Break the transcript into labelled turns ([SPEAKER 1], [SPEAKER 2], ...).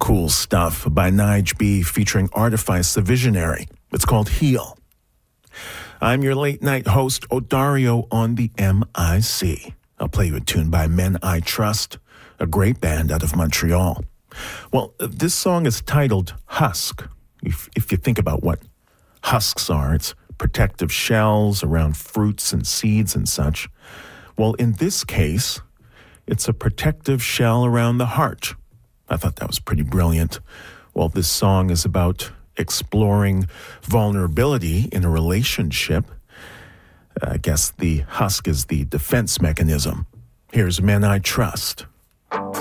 [SPEAKER 1] Cool stuff by Nige B featuring Artifice the Visionary. It's called Heal. I'm your late night host, Odario, on the MIC. I'll play you a tune by Men I Trust, a great band out of Montreal. Well, this song is titled Husk. If you think about what husks are, it's protective shells around fruits and seeds and such. Well, in this case, it's a protective shell around the heart. I thought that was pretty brilliant. Well, this song is about exploring vulnerability in a relationship. I guess the husk is the defense mechanism. Here's Men I Trust.